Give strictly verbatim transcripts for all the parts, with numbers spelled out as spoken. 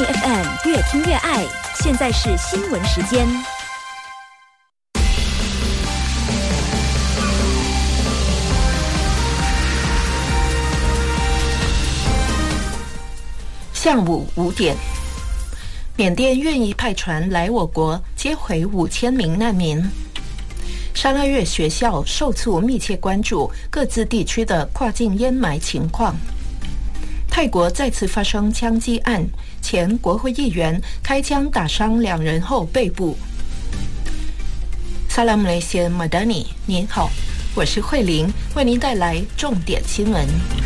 Line F M 越听越爱，现在是新闻时间。 上午五点，缅甸愿意派船来我国接回五千名难民。沙拉越学校受促密切关注各自地区的跨境烟霾情况。泰国再次发生枪击案，前国会议员开枪打伤两人后被捕。萨拉姆雷西马达尼，您好，我是慧玲，为您带来重点新闻。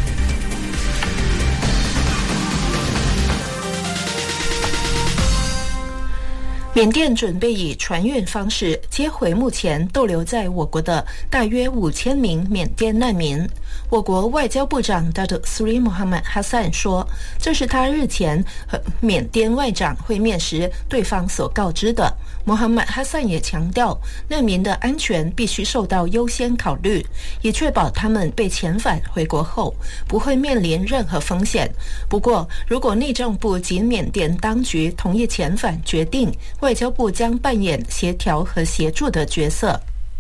缅甸准备以船运方式接回目前逗留在我国的大约五千名缅甸难民。我国外交部长 Datuk Seri Mohamad Hassan 说，这是他日前和缅甸外长会面时对方所告知的。Mohamad Hassan 也强调，难民的安全必须受到优先考虑，以确保他们被遣返回国后不会面临任何风险。不过，如果内政部及缅甸当局同意遣返决定，外交部将扮演协调和协助的角色。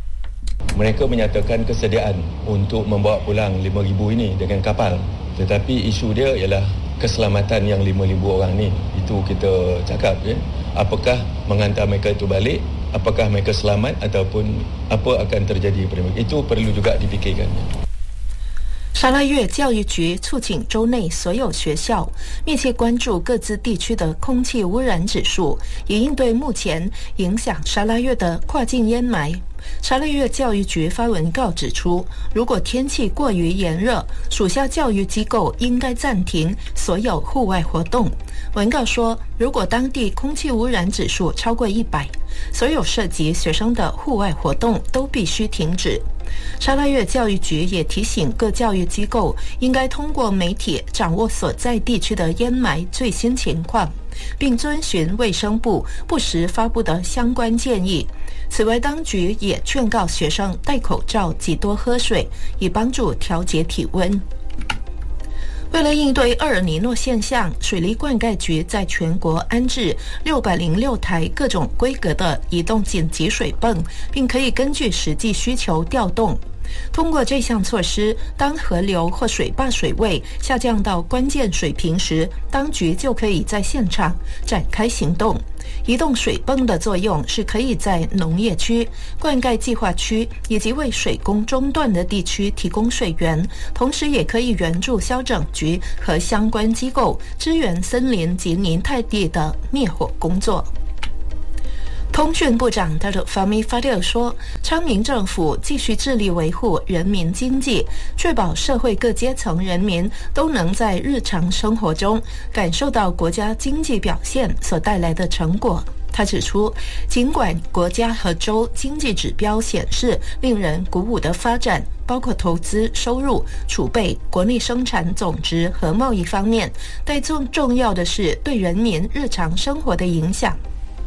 Mereka menyatakan kesediaan untuk membawa pulang lima ribu ini dengan kapal. Tetapi isu dia ialah keselamatan yang lima ribu orang ni. Itu kita cakap ya. Apakah menghantar mereka itu balik? Apakah mereka selamat ataupun apa akan terjadi pada mereka? Itu perlu juga dipikirkan. 沙拉越教育局促请州内所有学校密切关注各自地区的空气污染指数，以应对目前影响沙拉越的跨境烟霾。沙拉越教育局发文告指出，如果天气过于炎热，属下教育机构应该暂停所有户外活动。文告说，如果当地空气污染指数超过一百，所有涉及学生的户外活动都必须停止。沙拉越教育局也提醒各教育机构应该通过媒体掌握所在地区的烟霾最新情况，并遵循卫生部不时发布的相关建议。此外，当局也劝告学生戴口罩及多喝水，以帮助调节体温。为了应对厄尔尼诺现象，水利灌溉局在全国安置六百零六台各种规格的移动紧急水泵，并可以根据实际需求调动。通过这项措施，当河流或水坝水位下降到关键水平时，当局就可以在现场展开行动。移动水泵的作用是可以在农业区、灌溉计划区以及为水供中断的地区提供水源，同时也可以援助消整局和相关机构支援森林及泥态地的灭火工作。通讯部长 Datuk Fahmi Fadil 说，昌明政府继续致力维护人民经济，确保社会各阶层人民都能在日常生活中感受到国家经济表现所带来的成果。他指出，尽管国家和州经济指标显示令人鼓舞的发展，包括投资、收入、储备、国内生产总值和贸易方面，但更重要的是对人民日常生活的影响。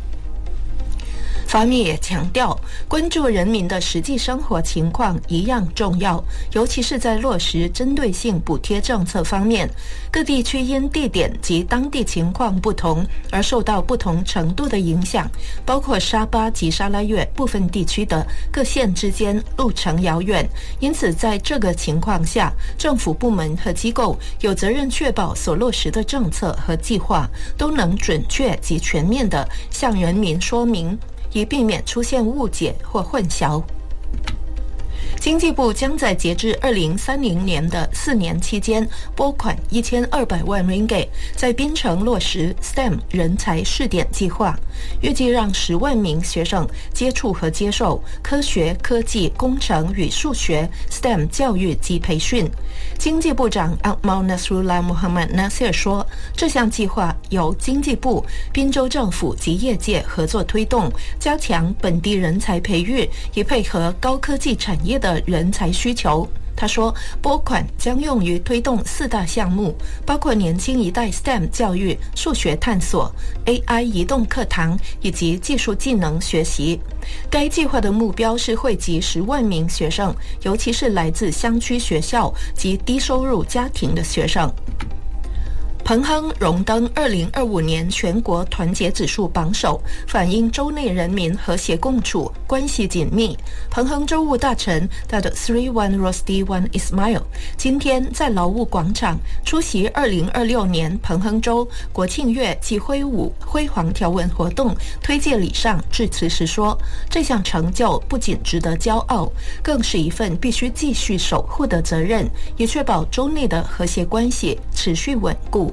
法米也强调，关注人民的实际生活情况一样重要，尤其是在落实针对性补贴政策方面，各地区因地点及当地情况不同而受到不同程度的影响，包括沙巴及沙拉越部分地区的各县之间路程遥远，因此在这个情况下，政府部门和机构有责任确保所落实的政策和计划都能准确及全面地向人民说明，以避免出现误解或混淆。经济部将在截至二零三零年的四年期间拨款一千二百万 ringgit， 在槟城落实 S T E M 人才试点计划，预计让十万名学生接触和接受科学、科技、工程与数学 S T E M 教育及培训。经济部长 Akmal Nasrullah Mohamad Nasir 说，这项计划由经济部、滨州政府及业界合作推动，加强本地人才培育，以配合高科技产业的人才需求。他说，拨款将用于推动四大项目，包括年轻一代 S T E M 教育、数学探索、A I 移动课堂以及技术技能学习。该计划的目标是惠及十万名学生，尤其是来自乡区学校及低收入家庭的学生。 彭亨荣登二零二五年全国团结指数榜首，反映州内人民和谐共处，关系紧密。彭亨州务大臣 Datuk Seri Wan Rosdi Wan Ismail 今天在劳务广场出席二零二六年彭亨州国庆月暨挥舞辉煌条纹活动推介礼上致辞时说，这项成就不仅值得骄傲，更是一份必须继续守护的责任，也确保州内的和谐关系持续稳固。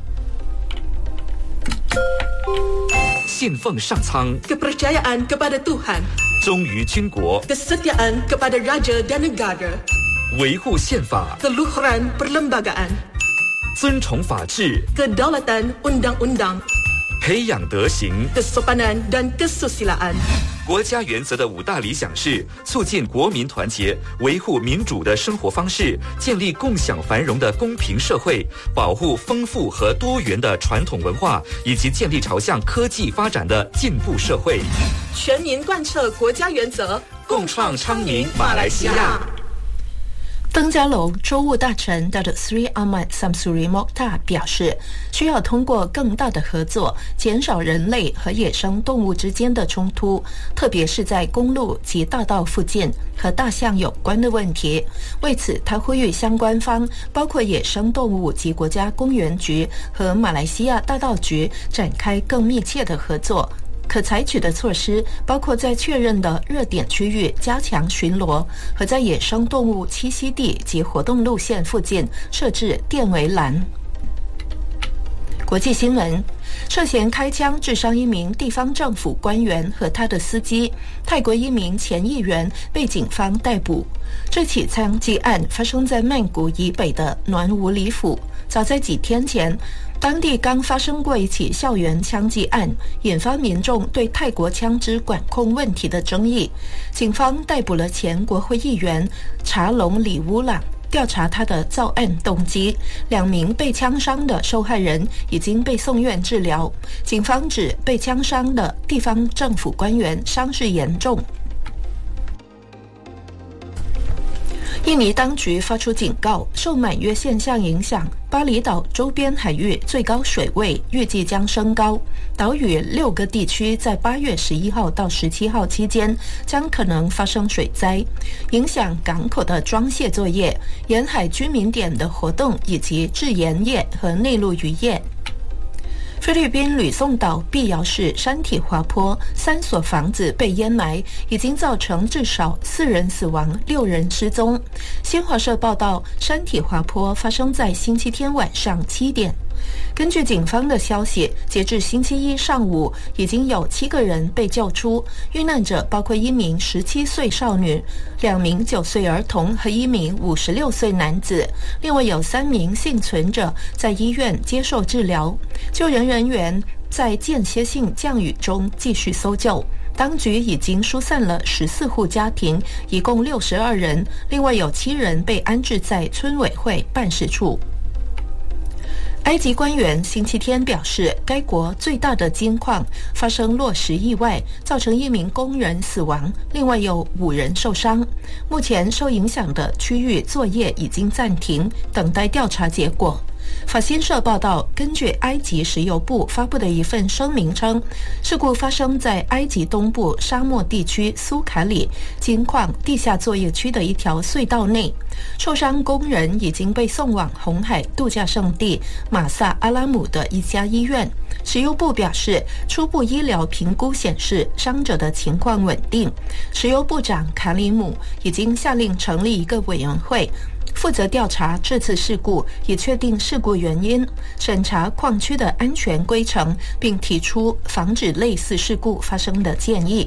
信奉上苍 kepercayaan kepada Tuhan 忠于军国 kesetiaan kepada raja dan negara 维护宪法 keluhuran perlembagaan 尊崇法治 kedaulatan undang-undang 培养德行 kesopanan dan kesusilaan 国家原则的五大理想是促进国民团结，维护民主的生活方式，建立共享繁荣的公平社会，保护丰富和多元的传统文化，以及建立朝向科技发展的进步社会。 全民贯彻国家原则， 共创昌明马来西亚。 登嘉楼州务大臣 Datuk Seri Ahmad Samsuri Mokhtar 表示，需要通过更大的合作，减少人类和野生动物之间的冲突，特别是在公路及大道附近和大象有关的问题。为此，他呼吁相关方，包括野生动物及国家公园局和马来西亚大道局，展开更密切的合作。可采取的措施包括在确认的热点区域加强巡逻，和在野生动物栖息地及活动路线附近设置电围栏。国际新闻，涉嫌开枪致伤一名地方政府官员和他的司机，泰国一名前议员被警方逮捕。这起枪击案发生在曼谷以北的暖武里府。早在几天前，当地刚发生过一起校园枪击案，引发民众对泰国枪支管控问题的争议。警方逮捕了前国会议员查龙里乌朗，调查他的造案动机。两名被枪伤的受害人已经被送院治疗。警方指被枪伤的地方政府官员伤势严重。印尼当局发出警告，受满月现象影响，巴厘岛周边海域最高水位预计将升高，岛屿六个地区在八月十一号到十七号期间将可能发生水灾，影响港口的装卸作业、沿海居民点的活动以及制盐业和内陆渔业。菲律宾吕宋岛碧瑶市山体滑坡，三所房子被淹埋，已经造成至少四人死亡，六人失踪。新华社报道，山体滑坡发生在星期天晚上七点。根据警方的消息，截至星期一上午，已经有七个人被救出，遇难者包括一名十七岁少女、两名九岁儿童和一名五十六岁男子，另外有三名幸存者在医院接受治疗。救援人员在间歇性降雨中继续搜救。当局已经疏散了十四户家庭，一共六十二人，另外有七人被安置在村委会办事处。埃及官员星期天表示，该国最大的金矿发生落石意外，造成一名工人死亡，另外有五人受伤。目前受影响的区域作业已经暂停，等待调查结果。法新社报道，根据埃及石油部发布的一份声明称，事故发生在埃及东部沙漠地区苏卡里金矿地下作业区的一条隧道内，受伤工人已经被送往红海度假胜地马萨阿拉姆的一家医院。石油部表示，初步医疗评估显示伤者的情况稳定。石油部长卡里姆已经下令成立一个委员会，负责调查这次事故，以确定事故原因，审查矿区的安全规程，并提出防止类似事故发生的建议。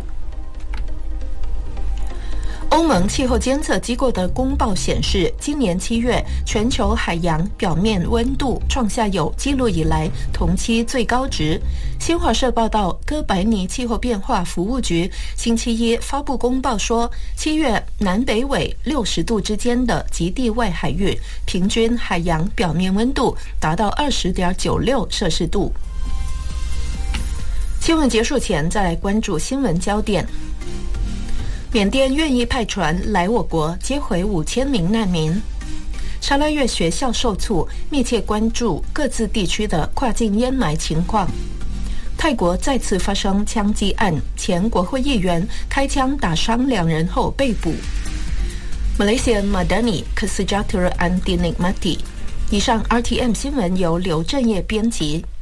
欧盟气候监测机构的公报显示，今年七月全球海洋表面温度创下有记录以来同期最高值。新华社报道，哥白尼气候变化服务局星期一发布公报说，七月南北纬六十度之间的极地外海域平均海洋表面温度达到 二十点九六摄氏度。新闻结束前，再来关注新闻焦点。缅甸愿意派船来我国接回五千名难民。 沙拉越学校受挫，密切关注各自地区的跨境烟霾情况。泰国再次发生枪击案，前国会议员开枪打伤两人后被捕。Malaysia Madani Kesejahteraan Dinikmati。以上 R T M 新闻由刘正业编辑。